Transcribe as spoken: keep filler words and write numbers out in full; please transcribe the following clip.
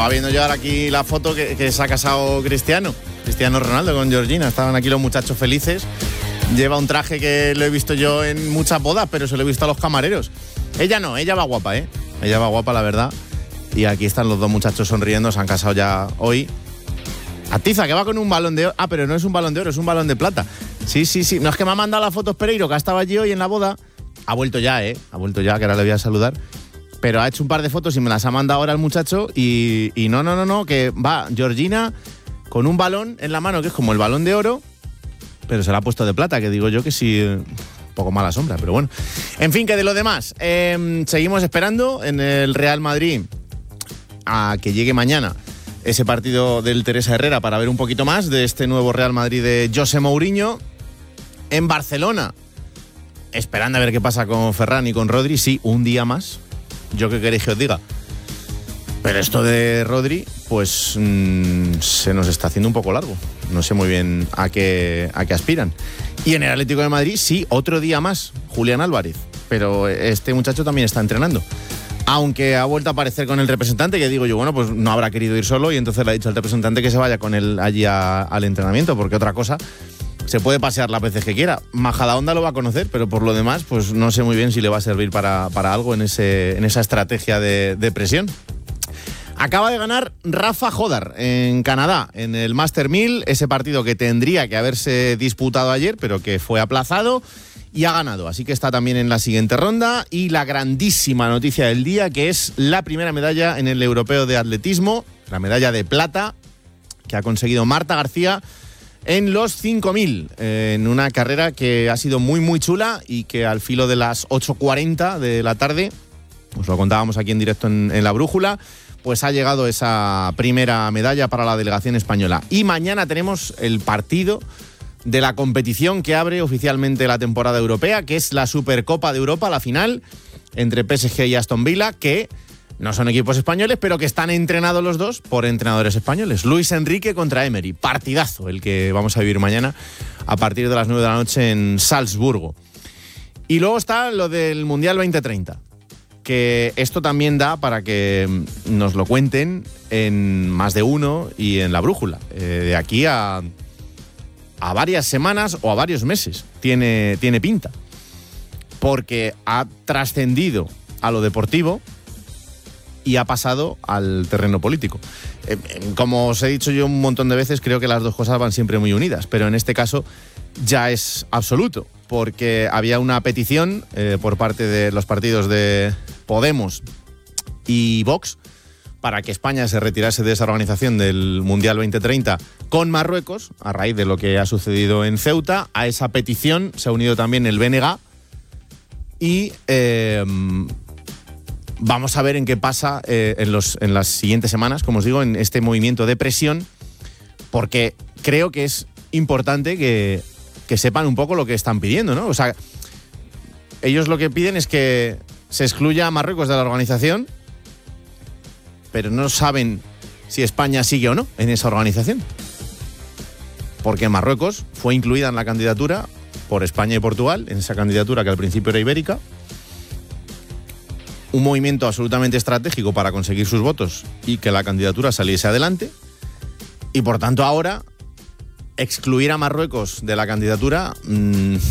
Estaba viendo yo ahora aquí la foto que, que se ha casado Cristiano, Cristiano Ronaldo con Georgina. Estaban aquí los muchachos felices. Lleva un traje que lo he visto yo en muchas bodas, pero se lo he visto a los camareros. Ella no, ella va guapa, ¿eh? Ella va guapa, la verdad. Y aquí están los dos muchachos sonriendo, se han casado ya hoy. Atiza, que va con un balón de oro. Ah, pero no es un balón de oro, es un balón de plata. Sí, sí, sí. No es que me ha mandado las fotos Pereiro, que ha estado allí hoy en la boda. Ha vuelto ya, ¿eh? Ha vuelto ya, que ahora le voy a saludar. Pero ha hecho un par de fotos y me las ha mandado ahora el muchacho. Y, y no, no, no, no, que va Georgina con un balón en la mano, que es como el balón de oro, pero se la ha puesto de plata, que digo yo que sí, un poco mala sombra, pero bueno. En fin, que de lo demás, eh, seguimos esperando en el Real Madrid a que llegue mañana ese partido del Teresa Herrera para ver un poquito más de este nuevo Real Madrid de José Mourinho. En Barcelona, esperando a ver qué pasa con Ferran y con Rodri, sí, un día más. Yo qué queréis que os diga. Pero esto de Rodri, pues mmm, se nos está haciendo un poco largo. No sé muy bien a qué, a qué aspiran. Y en el Atlético de Madrid, sí, otro día más, Julián Álvarez. Pero este muchacho también está entrenando. Aunque ha vuelto a aparecer con el representante, que digo yo, bueno, pues no habrá querido ir solo y entonces le ha dicho al representante que se vaya con él allí a, al entrenamiento, porque otra cosa, se puede pasear las veces que quiera. Majadahonda lo va a conocer, pero por lo demás, pues no sé muy bien si le va a servir para, para algo en, ese, en esa estrategia de, de presión. Acaba de ganar Rafa Jodar en Canadá, en el Master mil, ese partido que tendría que haberse disputado ayer, pero que fue aplazado, y ha ganado. Así que está también en la siguiente ronda. Y la grandísima noticia del día, que es la primera medalla en el Europeo de Atletismo, la medalla de plata que ha conseguido Marta García en los cinco mil, en una carrera que ha sido muy, muy chula y que al filo de las ocho cuarenta de la tarde, os lo contábamos aquí en directo en, en La Brújula, pues ha llegado esa primera medalla para la delegación española. Y mañana tenemos el partido de la competición que abre oficialmente la temporada europea, que es la Supercopa de Europa, la final, entre P S G y Aston Villa, que no son equipos españoles, pero que están entrenados los dos por entrenadores españoles. Luis Enrique contra Emery. Partidazo el que vamos a vivir mañana a partir de las nueve de la noche en Salzburgo. Y luego está lo del Mundial veinte treinta, que esto también da para que nos lo cuenten en Más de Uno y en La Brújula. Eh, de aquí a, a varias semanas o a varios meses tiene, tiene pinta. Porque ha trascendido a lo deportivo y ha pasado al terreno político. Eh, como os he dicho yo un montón de veces, creo que las dos cosas van siempre muy unidas, pero en este caso ya es absoluto, porque había una petición eh, por parte de los partidos de Podemos y Vox para que España se retirase de esa organización del Mundial veinte treinta con Marruecos, a raíz de lo que ha sucedido en Ceuta. A esa petición se ha unido también el B N G y eh, vamos a ver en qué pasa eh, en, los, en las siguientes semanas, como os digo, en este movimiento de presión, porque creo que es importante que, que sepan un poco lo que están pidiendo, ¿no? O sea, ellos lo que piden es que se excluya a Marruecos de la organización, pero no saben si España sigue o no en esa organización. Porque Marruecos fue incluida en la candidatura por España y Portugal, en esa candidatura que al principio era ibérica. Un movimiento absolutamente estratégico para conseguir sus votos y que la candidatura saliese adelante. Y por tanto ahora, excluir a Marruecos de la candidatura Mmm,